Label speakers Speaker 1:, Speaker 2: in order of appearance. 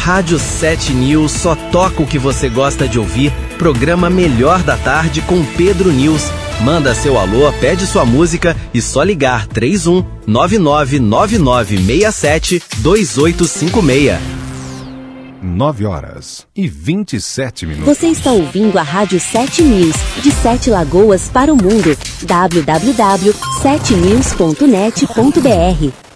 Speaker 1: Rádio 7 News só toca o que você gosta de ouvir. Programa Melhor da Tarde com Pedro News. Manda seu alô, pede sua música e só ligar 31 999967 2856.
Speaker 2: 9h27.
Speaker 3: Você está ouvindo a Rádio 7 News, de 7 Lagoas para o mundo. www.7news.net.br